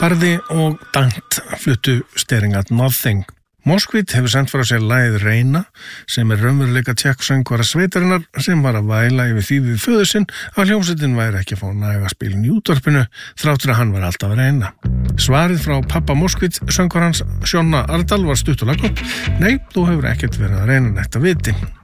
Barði og Dant fluttu Staring at Nothing. Moskvit hefur sendt frá sér lagið Reyna sem raunveruleika tékksöngvara sveitarinnar sem var að væla yfir því við föður sinn að hljómsveitin væri ekki að fá næga spilin í útvarpinu þráttur að hann var alltaf að reyna. Svarið frá pappa Moskvit söngvarans Sjonna Ardal var stutt og laggott: Nei, þú hefur ekkert verið að reyna neitt að viti.